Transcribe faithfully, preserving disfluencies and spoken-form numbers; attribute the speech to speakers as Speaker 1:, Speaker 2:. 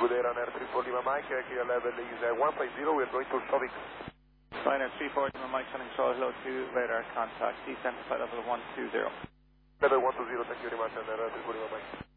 Speaker 1: there on Air Triple Lima Mike, clear level is uh, one five zero, we are going to Shovik.
Speaker 2: Liner three four Lima Mike, sending show hello to radar contact, descent flight level one two zero.
Speaker 1: Level one two zero, thank you very much, on Air Triple Lima Mike.